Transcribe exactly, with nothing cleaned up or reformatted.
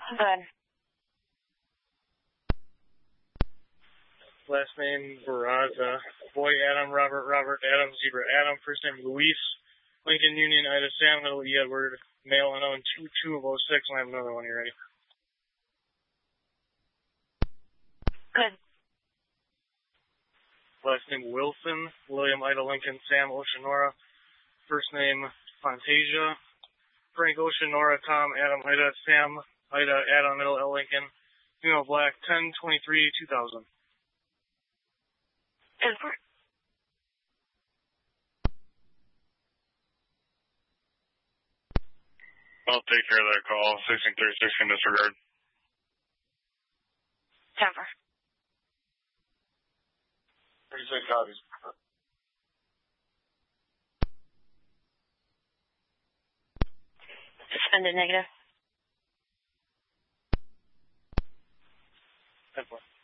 Good. Last name, Baraza. Boy, Adam, Robert, Robert, Adam, Zebra, Adam. First name, Luis. Lincoln, Union, Ida, Sam, Little E, Edward. Male, unknown, two two of oh six. I have another one. You ready? Good. Last name, Wilson. William, Ida, Lincoln, Sam, Oceanora. First name, Fantasia. Frank, Oceanora, Tom, Adam, Ida, Sam, Ida, Adam, Middle, L, Lincoln. Female, black, ten twenty-three two thousand. Edward. I'll take care of that call. sixteen thirty-six in disregard. Denver. thirty-six copies. Suspended negative. ten four.